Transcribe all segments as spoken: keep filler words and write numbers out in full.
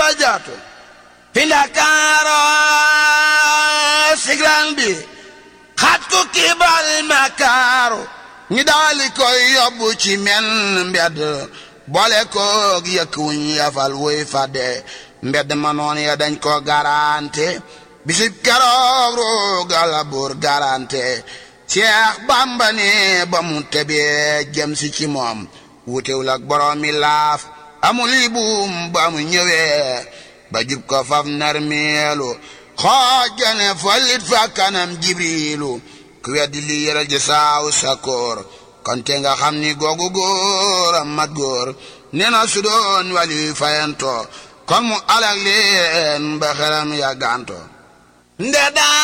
darajatu fi Ndakaaru sigran bi xat ku kibal makaaru ñi daali koy yóbbu ci men mbedd boole koog yëkk wuñ yafal wuy fadde mbedd ma noon ya dañ ko garante bisib keroog roogal la buur garante Seex Bamba ne ba mu tebee jëm si ci moom wutewul ak borom mi laaf amul yi buum ba mu ñëwee ba jub ko faf nar meelu xoojane follit fa kanam Jibriilu ku weddi li yëral ji saaw sakoor kon te nga xam ni googu góor a mat góor nee na su doon wali fayanto kon mu alag leen ba xelam ya ganto nde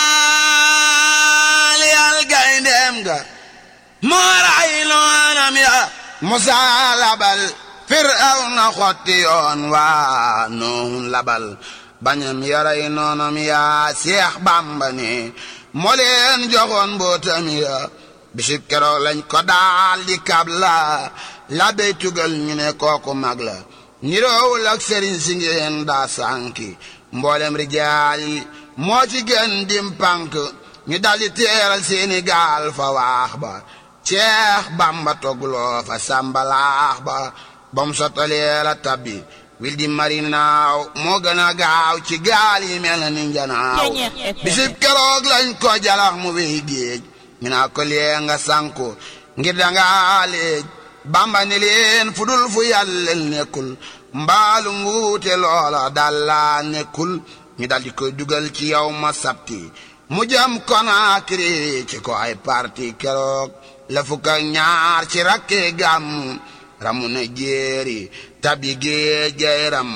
daal yal gayndeem ga moo ray noonam ya Musaa labal Firawna xotti yoon waa Nuux labal bañam yaray noonam ya Seex Bamba ne moo leen joxoon mbootam ya bisib keroog lañ ko daal di kabla la bey tugal ñu ne kooku mag la niroowul ak sëriñ si ngeen daa sànki mboolem rijaal yi moo ci gën dim pànk ñu daldi teeral seeni gaal fa waax ba Seex Bamba togguloo fa sàmbalaax ba bam sottalee la tabbi wil di marinaaw moo gën a gaaw ci gaal yi mel ni njanaaw bisib keroog lañ ko jalax mu wey géej ñu naa ko lee nga sànku ngir danga léej Bamba ni leen fu dul fu yàlla nekkul mbaalu nguute loola dalla nekkul ñu daldi koy dugal ci yow ma sabti mu jëm Konaakiri ci ko ay parti keroog la fukk ak ñaar ci rakke gàmmu ramu na jéeri tabi géej gay ramu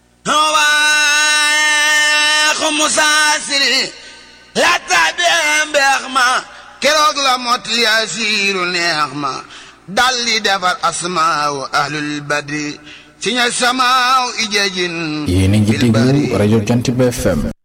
waaxu musaasiri la tabi mbeex ma keroog la mot yaasiiru neex ma daldi defar asmaaw ahlul badri ci ña samaaw ijajin yéen a ngi déglu rajo Jant bi F M